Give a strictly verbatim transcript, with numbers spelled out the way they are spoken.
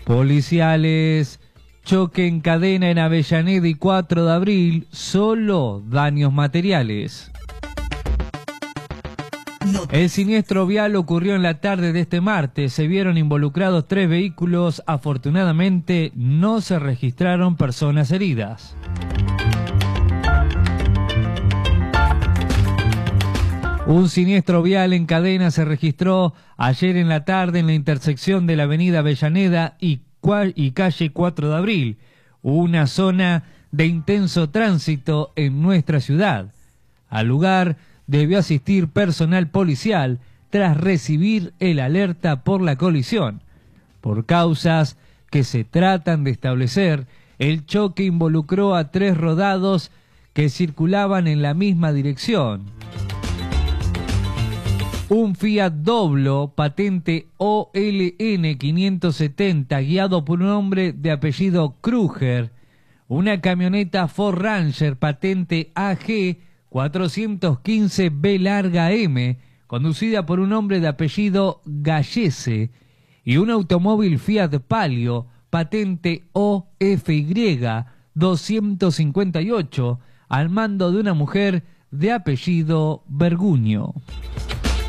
Policiales, choque en cadena en Avellaneda y cuatro de abril, solo daños materiales. El siniestro vial ocurrió en la tarde de este martes. Se vieron involucrados tres vehículos. Afortunadamente, no se registraron personas heridas. Un siniestro vial en cadena se registró ayer en la tarde en la intersección de la avenida Avellaneda y, y calle cuatro de abril, una zona de intenso tránsito en nuestra ciudad. Al lugar debió asistir personal policial tras recibir el alerta por la colisión. Por causas que se tratan de establecer, el choque involucró a tres rodados que circulaban en la misma dirección. Un Fiat Doblo, patente O L N quinientos setenta, guiado por un hombre de apellido Kruger. Una camioneta Ford Ranger, patente A G cuatrocientos quince B larga M, conducida por un hombre de apellido Gallese. Y un automóvil Fiat Palio, patente O F Y doscientos cincuenta y ocho, al mando de una mujer de apellido Verguño.